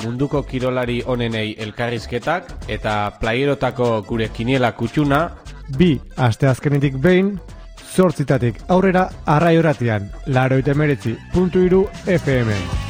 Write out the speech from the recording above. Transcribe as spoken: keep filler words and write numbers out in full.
munduko kirolari onenei elkarrizketak eta playerotako gure kiniela kutxuna. Bi asteazkenetik behin, zortzitatik aurrera arraio ratian, laurogeita hemeretzi puntu hiru F M.